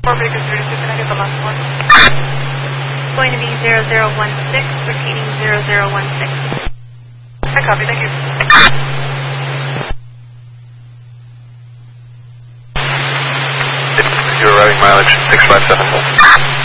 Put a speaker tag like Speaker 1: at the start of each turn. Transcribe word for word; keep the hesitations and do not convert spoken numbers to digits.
Speaker 1: four Baker Street, can I get the last one?
Speaker 2: It's going to be zero zero one six, repeating zero zero one six.
Speaker 1: I copy, thank you.
Speaker 3: Your arriving mileage six five seven.